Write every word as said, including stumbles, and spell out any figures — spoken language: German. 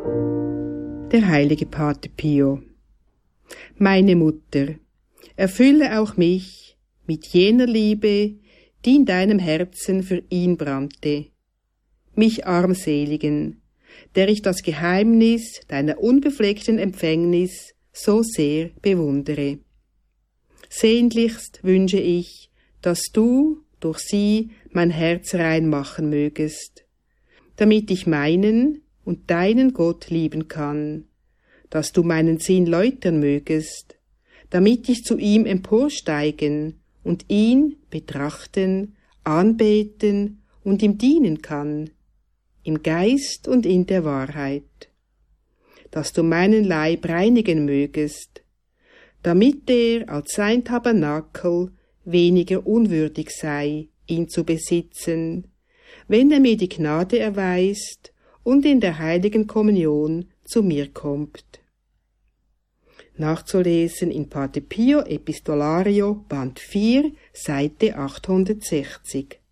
Der heilige Pater Pio. Meine Mutter, erfülle auch mich mit jener Liebe, die in deinem Herzen für ihn brannte, mich armseligen, der ich das Geheimnis deiner unbefleckten Empfängnis so sehr bewundere. Sehnlichst wünsche ich, dass du durch sie mein Herz rein machen mögest, damit ich meinen und deinen Gott lieben kann, dass du meinen Sinn läutern mögest, damit ich zu ihm emporsteigen und ihn betrachten, anbeten und ihm dienen kann, im Geist und in der Wahrheit, dass du meinen Leib reinigen mögest, damit er als sein Tabernakel weniger unwürdig sei, ihn zu besitzen, wenn er mir die Gnade erweist und in der heiligen Kommunion zu mir kommt. Nachzulesen in Pater Pio Epistolario, Band vier, Seite achthundertsechzig.